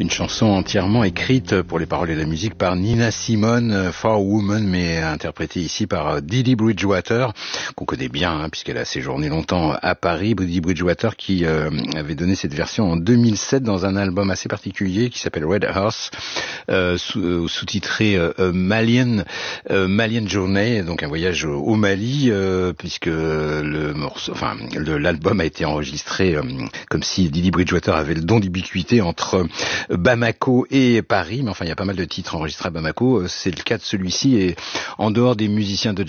Une chanson entièrement écrite pour les paroles et la musique par Nina Simone, For Woman, mais interprétée ici par Dee Bridgewater, qu'on connaît bien puisqu'elle a séjourné longtemps à Paris. Dee Bridgewater qui avait donné cette version en 2007 dans un album assez particulier qui s'appelle Red Horse, sous-titré Malian Journey, donc un voyage au Mali, puisque l'album a été enregistré comme si Dee Bridgewater avait le don d'ubiquité entre Bamako et Paris, mais enfin il y a pas mal de titres enregistrés à Bamako, c'est le cas de celui-ci, et en dehors des musiciens de